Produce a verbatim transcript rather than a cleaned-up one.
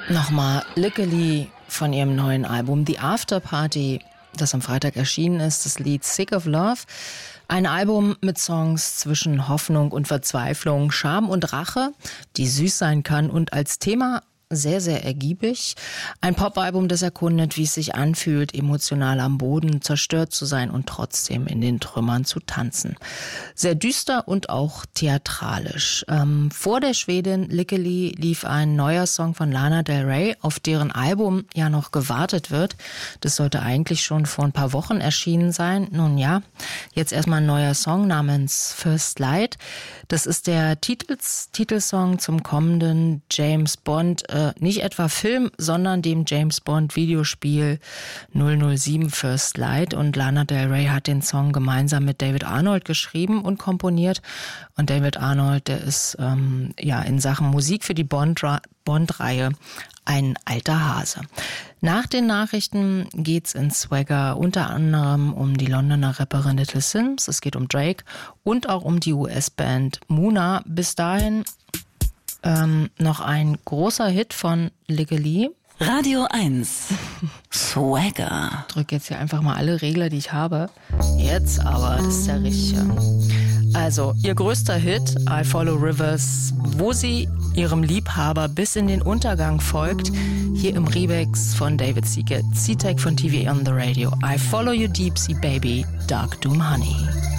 Nochmal Lickily von ihrem neuen Album The After Party, das am Freitag erschienen ist, das Lied Sick of Love. Ein Album mit Songs zwischen Hoffnung und Verzweiflung, Scham und Rache, die süß sein kann und als Thema sehr, sehr ergiebig. Ein Popalbum, das erkundet, wie es sich anfühlt, emotional am Boden zerstört zu sein und trotzdem in den Trümmern zu tanzen. Sehr düster und auch theatralisch. Ähm, vor der Schwedin Lickily lief ein neuer Song von Lana Del Rey, auf deren Album ja noch gewartet wird. Das sollte eigentlich schon vor ein paar Wochen erschienen sein. Nun ja, jetzt erstmal ein neuer Song namens First Light. Das ist der Titels, Titelsong zum kommenden James Bond nicht etwa Film, sondern dem James Bond Videospiel null null sieben First Light. Und Lana Del Rey hat den Song gemeinsam mit David Arnold geschrieben und komponiert. Und David Arnold, der ist ähm, ja in Sachen Musik für die Bond-Reihe Bond-Reihe ein alter Hase. Nach den Nachrichten geht's in Swagger unter anderem um die Londoner Rapperin Little Simz, es geht um Drake und auch um die U S-Band Muna. Bis dahin Ähm, noch ein großer Hit von Lickily. Radio eins. Swagger. Ich drücke jetzt hier einfach mal alle Regler, die ich habe. Jetzt aber, das ist der richtige. Also, ihr größter Hit, I Follow Rivers, wo sie ihrem Liebhaber bis in den Untergang folgt. Hier im Remix von David Seagate, C-Tech von T V on the Radio. I Follow You Deep Sea Baby, Dark Doom Honey.